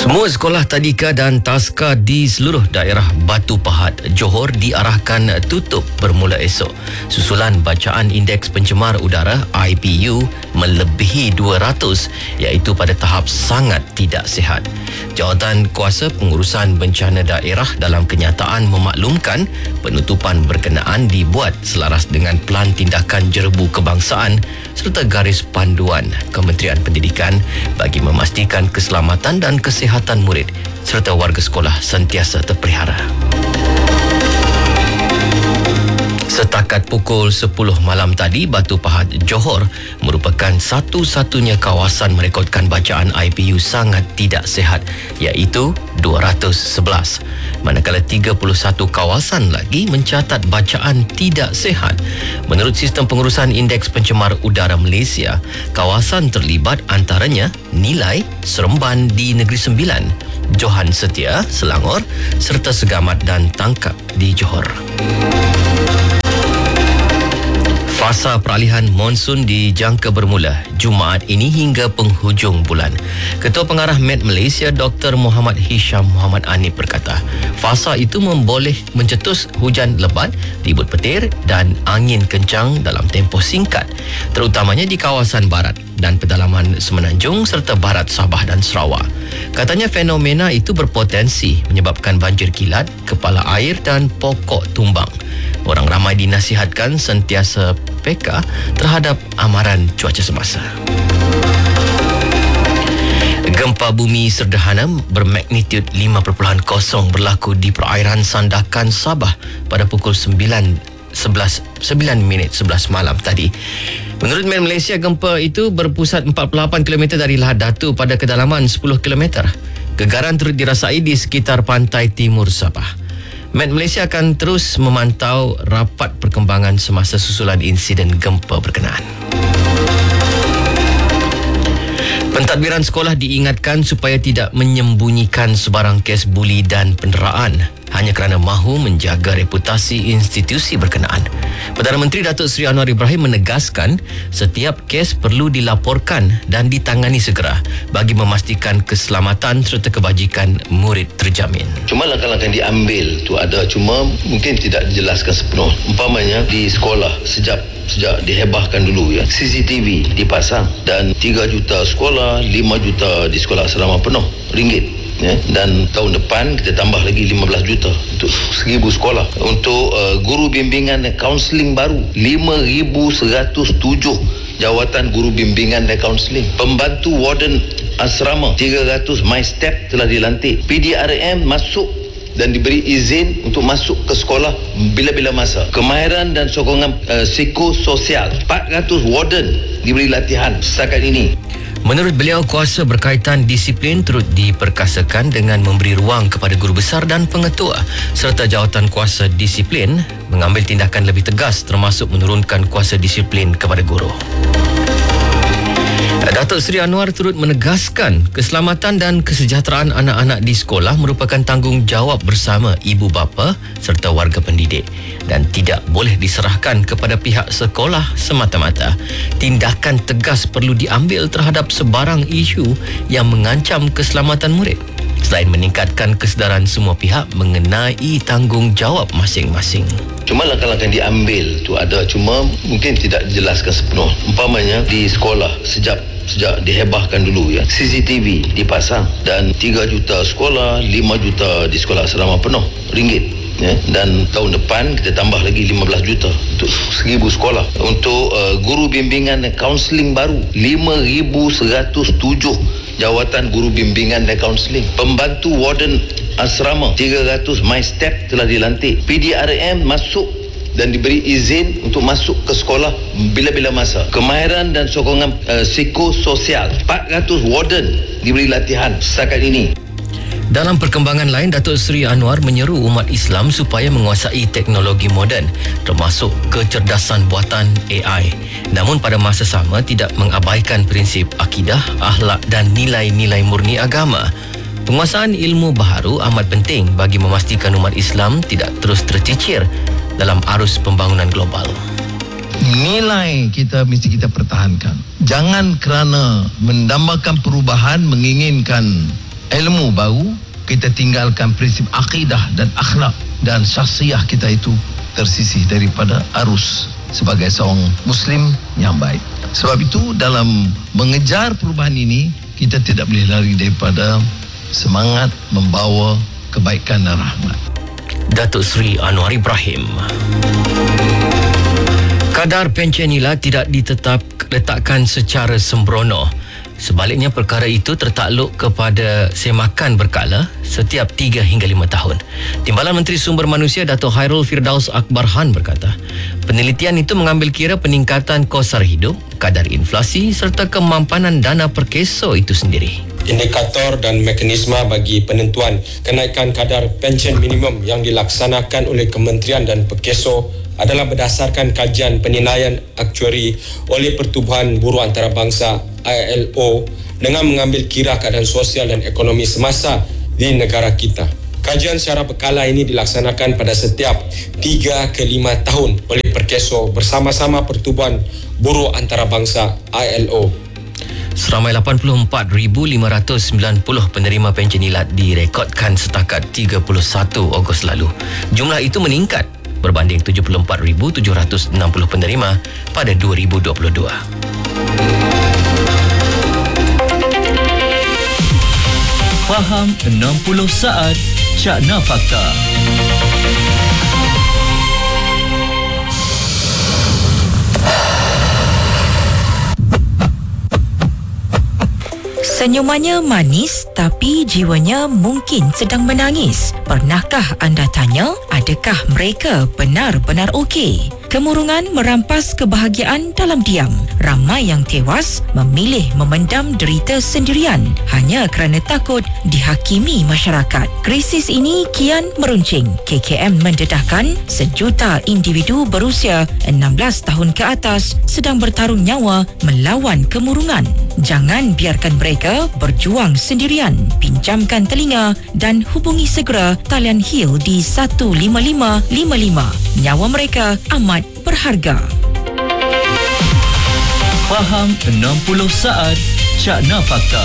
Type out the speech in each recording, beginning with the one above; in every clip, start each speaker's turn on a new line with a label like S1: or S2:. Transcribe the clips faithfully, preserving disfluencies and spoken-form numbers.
S1: Semua sekolah tadika dan taska di seluruh daerah Batu Pahat, Johor diarahkan tutup bermula esok. Susulan bacaan Indeks Pencemar Udara I P U melebihi dua ratus, iaitu pada tahap sangat tidak sihat. Jawatan Kuasa Pengurusan Bencana Daerah dalam kenyataan memaklumkan penutupan berkenaan dibuat selaras dengan Pelan Tindakan Jerebu Kebangsaan serta garis panduan Kementerian Pendidikan bagi memastikan keselamatan dan kesihatan murid serta warga sekolah sentiasa terpelihara. Setakat pukul sepuluh malam tadi, Batu Pahat, Johor merupakan satu-satunya kawasan merekodkan bacaan I P U sangat tidak sihat, iaitu dua ratus sebelas. Manakala tiga puluh satu kawasan lagi mencatat bacaan tidak sihat. Menurut Sistem Pengurusan Indeks Pencemar Udara Malaysia, kawasan terlibat antaranya Nilai, Seremban di Negeri Sembilan, Johan Setia, Selangor serta Segamat dan Tangkap di Johor. Fasa peralihan monsun dijangka bermula Jumaat ini hingga penghujung bulan. Ketua Pengarah Met Malaysia Doktor Muhammad Hisham Muhammad Anip berkata, fasa itu memboleh mencetus hujan lebat, ribut petir dan angin kencang dalam tempoh singkat, terutamanya di kawasan barat dan pedalaman Semenanjung serta barat Sabah dan Sarawak. Katanya fenomena itu berpotensi menyebabkan banjir kilat, kepala air dan pokok tumbang. Orang ramai dinasihatkan sentiasa peka terhadap amaran cuaca semasa. Gempa bumi sederhana bermagnitud lima perpuluhan kosong berlaku di perairan Sandakan, Sabah pada pukul sembilan minit sebelas malam tadi. Menurut Met Malaysia, gempa itu berpusat empat puluh lapan kilometer dari Lahad Datu pada kedalaman sepuluh kilometer. Gegaran turut dirasai di sekitar pantai timur Sabah. Met Malaysia akan terus memantau rapat perkembangan semasa susulan insiden gempa berkenaan. Pentadbiran sekolah diingatkan supaya tidak menyembunyikan sebarang kes buli dan penderaan hanya kerana mahu menjaga reputasi institusi berkenaan. Perdana Menteri Datuk Seri Anwar Ibrahim menegaskan setiap kes perlu dilaporkan dan ditangani segera bagi memastikan keselamatan serta kebajikan murid terjamin.
S2: Cuma langkah-langkah yang diambil tu ada, cuma mungkin tidak dijelaskan sepenuh. Umpamanya di sekolah sejak sejak dihebahkan dulu ya, C C T V dipasang dan tiga juta sekolah, lima juta di sekolah asrama penuh ringgit. Ya, dan tahun depan kita tambah lagi lima belas juta untuk seribu sekolah. Untuk uh, guru bimbingan dan kaunseling baru lima ribu seratus tujuh jawatan guru bimbingan dan kaunseling. Pembantu warden asrama tiga ratus my step telah dilantik. P D R M masuk dan diberi izin untuk masuk ke sekolah bila-bila masa. Kemahiran dan sokongan uh, psikososial, empat ratus warden diberi latihan setakat ini.
S1: Menurut beliau, kuasa berkaitan disiplin turut diperkasakan dengan memberi ruang kepada guru besar dan pengetua serta jawatan kuasa disiplin mengambil tindakan lebih tegas termasuk menurunkan kuasa disiplin kepada guru. Datuk Seri Anwar turut menegaskan keselamatan dan kesejahteraan anak-anak di sekolah merupakan tanggungjawab bersama ibu bapa serta warga pendidik dan tidak boleh diserahkan kepada pihak sekolah semata-mata. Tindakan tegas perlu diambil terhadap sebarang isu yang mengancam keselamatan murid selain meningkatkan kesedaran semua pihak mengenai tanggungjawab masing-masing.
S2: Cuma langkah-langkah yang diambil tu ada, cuma mungkin tidak dijelaskan sepenuh. Umpamanya di sekolah sejak sejak dihebahkan dulu ya, C C T V dipasang dan tiga juta sekolah, lima juta di sekolah asrama penuh ringgit. Ya, dan tahun depan kita tambah lagi lima belas juta untuk seribu sekolah. Untuk uh, guru bimbingan dan kaunseling baru lima ribu seratus tujuh jawatan guru bimbingan dan kaunseling. Pembantu warden asrama tiga ratus my step telah dilantik. P D R M masuk dan diberi izin untuk masuk ke sekolah bila-bila masa. Kemahiran dan sokongan uh, psikososial, empat ratus warden diberi latihan setakat ini.
S1: Dalam perkembangan lain, Datuk Seri Anwar menyeru umat Islam supaya menguasai teknologi moden termasuk kecerdasan buatan A I. Namun pada masa sama tidak mengabaikan prinsip akidah, akhlak dan nilai-nilai murni agama. Penguasaan ilmu baharu amat penting bagi memastikan umat Islam tidak terus tercicir dalam arus pembangunan global.
S3: Nilai kita mesti kita pertahankan. Jangan kerana mendambakan perubahan menginginkan ilmu baru, kita tinggalkan prinsip akidah dan akhlak dan syakhsiah kita itu tersisih daripada arus sebagai seorang Muslim yang baik. Sebab itu dalam mengejar perubahan ini, kita tidak boleh lari daripada semangat membawa kebaikan dan rahmat.
S1: Datuk Seri Anwar Ibrahim. Kadar pencen nilai tidak ditetap letakkan secara sembrono. Sebaliknya, perkara itu tertakluk kepada semakan berkala setiap tiga hingga lima tahun. Timbalan Menteri Sumber Manusia Datuk Hairul Firdaus Akbarhan berkata, penelitian itu mengambil kira peningkatan kos sara hidup, kadar inflasi serta kemampanan dana per keso itu sendiri.
S4: Indikator dan mekanisme bagi penentuan kenaikan kadar pencen minimum yang dilaksanakan oleh Kementerian dan Perkeso adalah berdasarkan kajian penilaian aktuari oleh Pertubuhan Buruh Antarabangsa I L O dengan mengambil kira keadaan sosial dan ekonomi semasa di negara kita. Kajian secara berkala ini dilaksanakan pada setiap tiga ke lima tahun oleh Perkeso bersama-sama Pertubuhan Buruh Antarabangsa I L O.
S1: Seramai lapan puluh empat ribu lima ratus sembilan puluh penerima pencen ilat direkodkan setakat tiga puluh satu Ogos lalu. Jumlah itu meningkat berbanding tujuh puluh empat ribu tujuh ratus enam puluh penerima pada dua ribu dua puluh dua.
S5: Faham enam puluh saat Cakna Fakta.
S6: Senyumannya manis tapi jiwanya mungkin sedang menangis. Pernahkah anda tanya, adakah mereka benar-benar okey? Kemurungan merampas kebahagiaan dalam diam. Ramai yang tewas memilih memendam derita sendirian hanya kerana takut dihakimi masyarakat. Krisis ini kian meruncing. K K M mendedahkan sejuta individu berusia enam belas tahun ke atas sedang bertarung nyawa melawan kemurungan. Jangan biarkan mereka berjuang sendirian. Pinjamkan telinga dan hubungi segera talian Hill di satu lima lima lima lima. Nyawa mereka amat berharga.
S5: Faham enam puluh saat Cakna Fakta.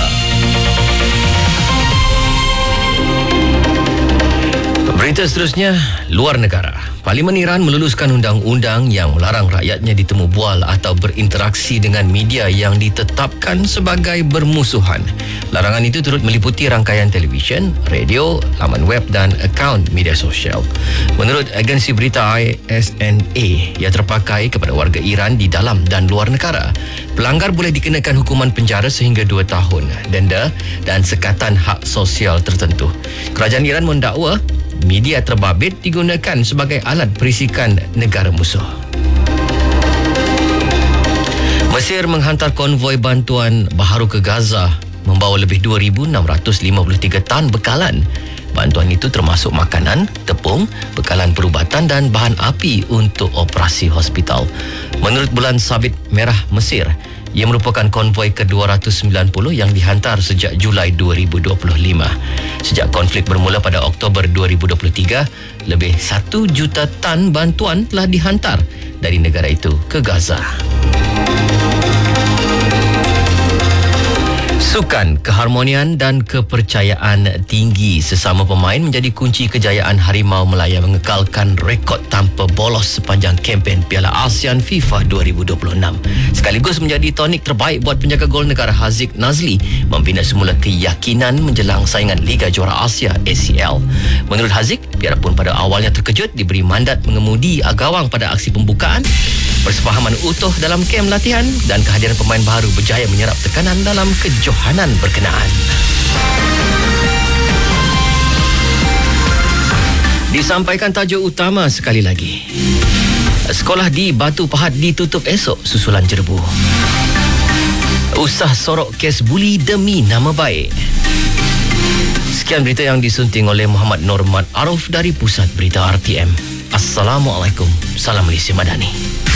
S1: Berita seterusnya, luar negara. Parlimen Iran meluluskan undang-undang yang melarang rakyatnya ditemu bual atau berinteraksi dengan media yang ditetapkan sebagai bermusuhan. Larangan itu turut meliputi rangkaian televisyen, radio, laman web dan akaun media sosial. Menurut agensi berita I S N A yang terpakai kepada warga Iran di dalam dan luar negara, pelanggar boleh dikenakan hukuman penjara sehingga dua tahun, denda dan sekatan hak sosial tertentu. Kerajaan Iran mendakwa media terbabit digunakan sebagai alat perisikan negara musuh. Mesir menghantar konvoi bantuan baharu ke Gaza membawa lebih dua ribu enam ratus lima puluh tiga tan bekalan. Bantuan itu termasuk makanan, tepung, bekalan perubatan dan bahan api untuk operasi hospital. Menurut Bulan Sabit Merah Mesir, ia merupakan konvoi ke dua ratus sembilan puluh yang dihantar sejak Julai dua ribu dua puluh lima. Sejak konflik bermula pada Oktober dua ribu dua puluh tiga, lebih satu juta tan bantuan telah dihantar dari negara itu ke Gaza. Sukan, keharmonian dan kepercayaan tinggi sesama pemain menjadi kunci kejayaan Harimau Melaya mengekalkan rekod tanpa bolos sepanjang kempen Piala ASEAN FIFA dua ribu dua puluh enam. Sekaligus menjadi tonik terbaik buat penjaga gol negara Haziq Nazli membina semula keyakinan menjelang saingan Liga Juara Asia A C L. Menurut Haziq, biarpun pada awalnya terkejut diberi mandat mengemudi agawang pada aksi pembukaan, persefahaman utuh dalam kem latihan dan kehadiran pemain baru berjaya menyerap tekanan dalam kejohanan berkenaan. Disampaikan tajuk utama sekali lagi. Sekolah di Batu Pahat ditutup esok susulan jerbu. Usah sorok kes buli demi nama baik. Sekian berita yang disunting oleh Muhammad Normat Arif dari Pusat Berita R T M. Assalamualaikum. Salam Malaysia Madani.